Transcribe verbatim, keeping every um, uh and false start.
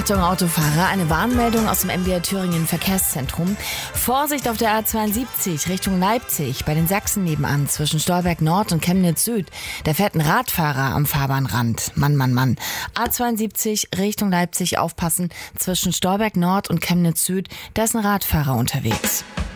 Achtung Autofahrer, eine Warnmeldung aus dem M D R Thüringen Verkehrszentrum. Vorsicht auf der A zweiundsiebzig Richtung Leipzig, bei den Sachsen nebenan, zwischen Stolberg Nord und Chemnitz Süd. Da fährt ein Radfahrer am Fahrbahnrand. Mann, Mann, Mann. A zweiundsiebzig Richtung Leipzig, aufpassen, zwischen Stolberg Nord und Chemnitz Süd, da ist ein Radfahrer unterwegs.